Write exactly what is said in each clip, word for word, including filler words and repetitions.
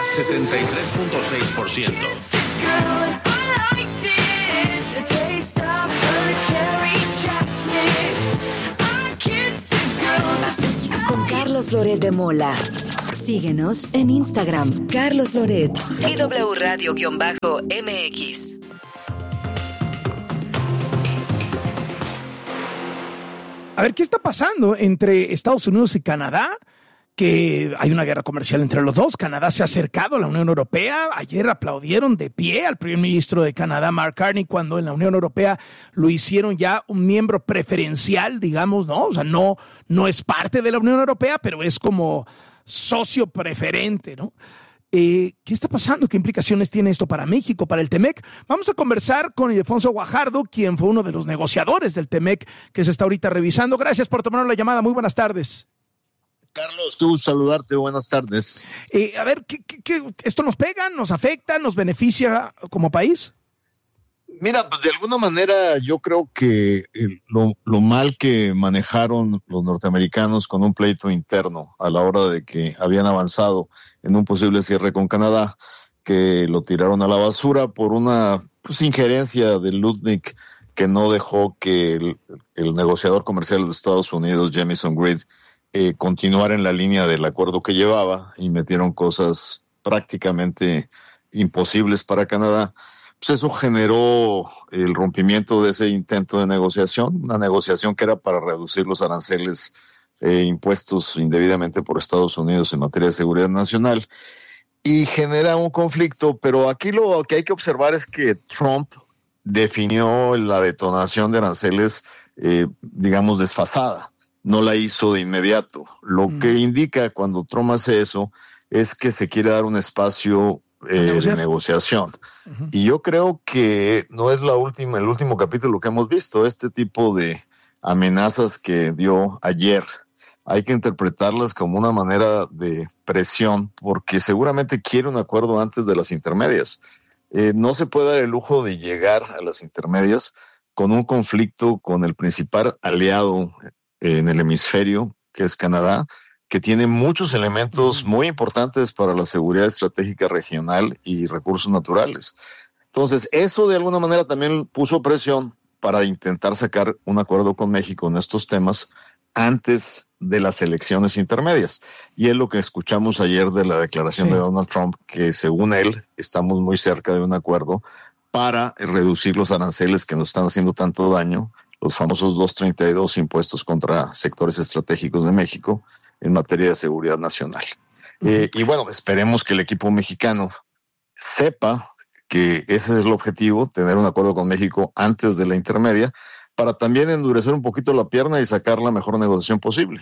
setenta y tres punto seis por ciento. Con Carlos Loret de Mola. Síguenos en Instagram, Carlos Loret y W Radio-M X. A ver, ¿qué está pasando entre Estados Unidos y Canadá? Que hay una guerra comercial entre los dos. Canadá se ha acercado a la Unión Europea. Ayer aplaudieron de pie al primer ministro de Canadá, Mark Carney, cuando en la Unión Europea lo hicieron ya un miembro preferencial, digamos, ¿no? O sea, no, no es parte de la Unión Europea, pero es como socio preferente, ¿no? Eh, ¿Qué está pasando? ¿Qué implicaciones tiene esto para México, para el T-M E C? Vamos a conversar con Ildefonso Guajardo, quien fue uno de los negociadores del T-M E C que se está ahorita revisando. Gracias por tomar la llamada. Muy buenas tardes. Carlos, tú saludarte, buenas tardes. Eh, a ver, ¿qué, qué, qué, ¿esto nos pega, nos afecta, nos beneficia como país? Mira, pues de alguna manera yo creo que lo, lo mal que manejaron los norteamericanos con un pleito interno a la hora de que habían avanzado en un posible cierre con Canadá, que lo tiraron a la basura por una pues, injerencia de Lutnick que no dejó que el, el negociador comercial de Estados Unidos, Jamieson Grid, Eh, continuar en la línea del acuerdo que llevaba y metieron cosas prácticamente imposibles para Canadá. Pues eso generó el rompimiento de ese intento de negociación, una negociación que era para reducir los aranceles eh, impuestos indebidamente por Estados Unidos en materia de seguridad nacional, y genera un conflicto. Pero aquí lo que hay que observar es que Trump definió la detonación de aranceles, eh, digamos, desfasada. No la hizo de inmediato. Lo mm. que indica cuando Trump hace eso es que se quiere dar un espacio eh, de negociación. Uh-huh. Y yo creo que no es la última, el último capítulo que hemos visto. Este tipo de amenazas que dio ayer, hay que interpretarlas como una manera de presión, porque seguramente quiere un acuerdo antes de las intermedias. Eh, no se puede dar el lujo de llegar a las intermedias con un conflicto con el principal aliado en el hemisferio, que es Canadá, que tiene muchos elementos muy importantes para la seguridad estratégica regional y recursos naturales. Entonces, eso de alguna manera también puso presión para intentar sacar un acuerdo con México en estos temas antes de las elecciones intermedias. Y es lo que escuchamos ayer de la declaración sí. de Donald Trump, que según él estamos muy cerca de un acuerdo para reducir los aranceles que nos están haciendo tanto daño, los famosos doscientos treinta y dos impuestos contra sectores estratégicos de México en materia de seguridad nacional. Uh-huh. Eh, y bueno, esperemos que el equipo mexicano sepa que ese es el objetivo, tener un acuerdo con México antes de la intermedia, para también endurecer un poquito la pierna y sacar la mejor negociación posible.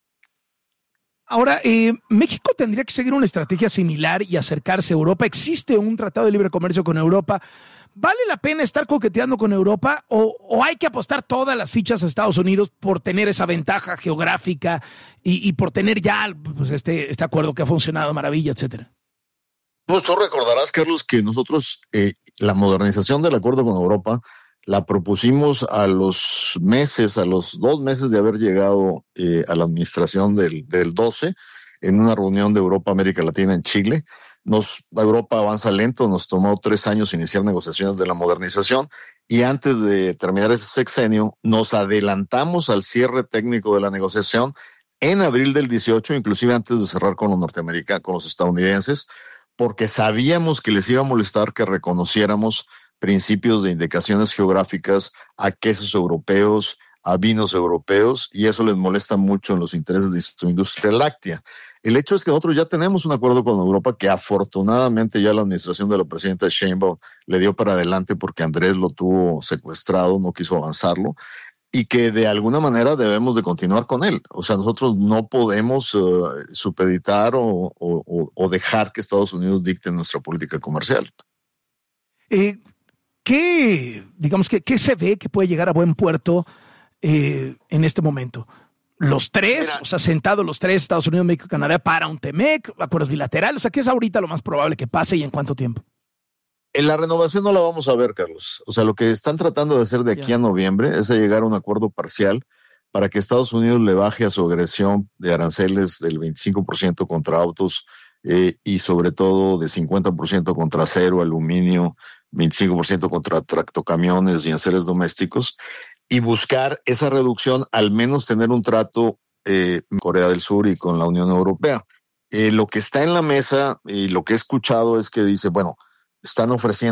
Ahora, eh, México tendría que seguir una estrategia similar y acercarse a Europa. ¿Existe un tratado de libre comercio con Europa? ¿Vale la pena estar coqueteando con Europa o, o hay que apostar todas las fichas a Estados Unidos por tener esa ventaja geográfica y, y por tener ya pues, este, este acuerdo que ha funcionado maravilla, etcétera? Pues tú recordarás, Carlos, que nosotros eh, la modernización del acuerdo con Europa la propusimos a los meses, a los dos meses de haber llegado eh, a la administración del, del doce, en una reunión de Europa, América Latina en Chile. Nos, Europa avanza lento, nos tomó tres años iniciar negociaciones de la modernización y antes de terminar ese sexenio nos adelantamos al cierre técnico de la negociación en abril del dieciocho, inclusive antes de cerrar con los norteamericanos, con los estadounidenses, porque sabíamos que les iba a molestar que reconociéramos principios de indicaciones geográficas a quesos europeos, a vinos europeos, y eso les molesta mucho en los intereses de su industria láctea. El hecho es que nosotros ya tenemos un acuerdo con Europa que afortunadamente ya la administración de la presidenta Sheinbaum le dio para adelante porque Andrés lo tuvo secuestrado, no quiso avanzarlo, y que de alguna manera debemos de continuar con él. O sea, nosotros no podemos uh, supeditar o, o, o dejar que Estados Unidos dicte nuestra política comercial. Eh, ¿qué, digamos, que, qué se ve que puede llegar a buen puerto eh, en este momento? Los tres, Mira, o sea, sentados los tres, Estados Unidos, México y Canadá, para un T M E C, acuerdos bilaterales. O sea, ¿qué es ahorita lo más probable que pase y en cuánto tiempo? En la renovación no la vamos a ver, Carlos. O sea, lo que están tratando de hacer de aquí yeah. a noviembre es llegar a un acuerdo parcial para que Estados Unidos le baje a su agresión de aranceles del veinticinco por ciento contra autos eh, y sobre todo de cincuenta por ciento contra acero, aluminio, veinticinco por ciento contra tractocamiones y enseres domésticos, y buscar esa reducción, al menos tener un trato eh, con Corea del Sur y con la Unión Europea. Eh, lo que está en la mesa y lo que he escuchado es que dice, bueno, están ofreciendo